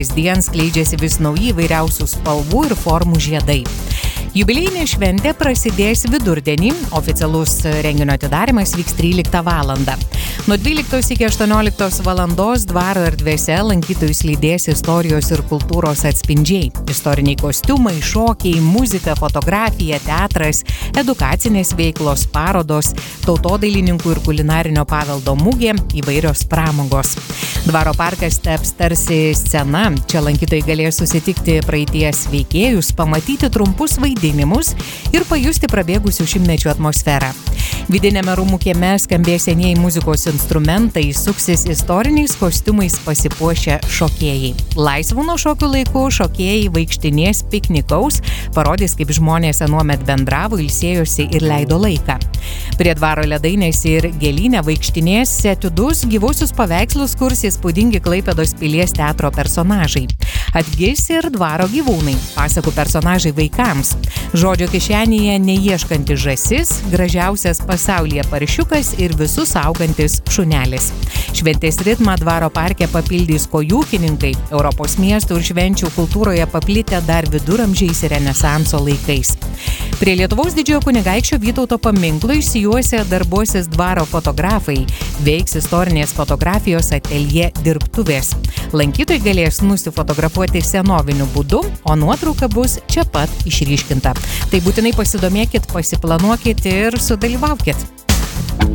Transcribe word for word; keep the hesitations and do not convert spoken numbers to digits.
Kasdien skleidžiasi vis nauji įvairiausių spalvų ir formų žiedai. Jubiliejinė šventė prasidės vidurdienį, oficialus renginio atidarymas vyks tryliktą valandą. Nuo dvyliktos iki aštuonioliktos valandos dvaro erdvėse lankytojus lydės istorijos ir kultūros atspindžiai. Istoriniai kostiumai, šokiai, muzika, fotografija, teatras, edukacinės veiklos, parodos, tautodailininkų ir kulinarinio paveldo mugė, įvairios pramogos. Dvaro parkas taps tarsi scena. Čia lankytojai galės susitikti praeities veikėjus, pamatyti trumpus vaidinimus ir pajusti prabėgusių šimtmečių atmosferą. Vidiniame rūmų kieme skambės senieji muzikos instrumentai, suksis istoriniais kostiumais pasipuošę šokėjai. Laisvų nuo šokių laikų šokėjai vaikštinės, piknikaus, parodys, kaip žmonės anuomet bendravo, ilsėjosi ir leido laiką. Prie dvaro ledainės ir gėlynė vaikštinės etiudus, gyvusius paveikslus kurs įspūdingi Klaipėdos pilies teatro personažai. Atgis ir dvaro gyvūnai, pasakų personažai vaikams. Žodžio kišenėje neieškantis žąsis, gražiausias pasaulyje paršiukas ir visus augantis šunelis. Šventės ritmą dvaro parke papildys kojūkininkai, Europos miestų ir švenčių kultūroje paplitę dar viduramžiais ir renesanso laikais. Prie Lietuvos didžiojo kunigaikščio Vytauto paminklo išsijuosę darbuosis dvaro fotografai, veiks istorinės fotografijos ateljė dirbtuvės. Lankytojai galės nusifotografuoti senoviniu būdu, o nuotrauka bus čia pat išryškinta. Tai būtinai pasidomėkit, pasiplanuokit ir sudalyvaukit.